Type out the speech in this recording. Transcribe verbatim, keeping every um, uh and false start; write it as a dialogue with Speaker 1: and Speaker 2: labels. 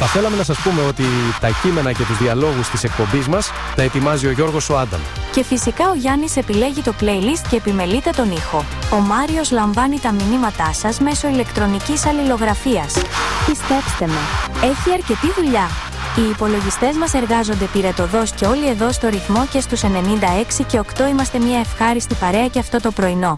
Speaker 1: Θα θέλαμε να σας πούμε ότι τα κείμενα και τους διαλόγους της εκπομπής μας τα ετοιμάζει ο Γιώργος ο Άνταμ.
Speaker 2: Και φυσικά ο Γιάννης επιλέγει το playlist και επιμελείται τον ήχο. Ο Μάριος λαμβάνει τα μηνύματά σας μέσω ηλεκτρονικής αλληλογραφίας. Πιστέψτε με, έχει αρκετή δουλειά. Οι υπολογιστές μας εργάζονται πυρετωδώς και όλοι εδώ στο ρυθμό και στους ενενήντα έξι και οκτώ είμαστε μια ευχάριστη παρέα και αυτό το πρωινό.